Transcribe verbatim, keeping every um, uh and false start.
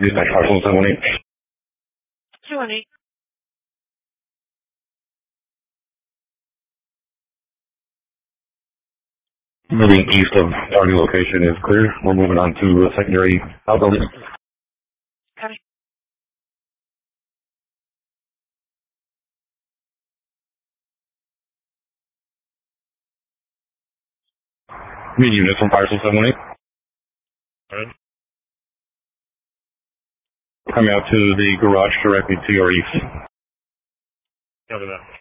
Dispatch Parcel seven one eight. two one eight. Moving east of target location is clear. We're moving on to a secondary outbuilding. Copy. Need units from Parcel seven one eight. Alright. Coming out to the garage directly to your east. Copy that.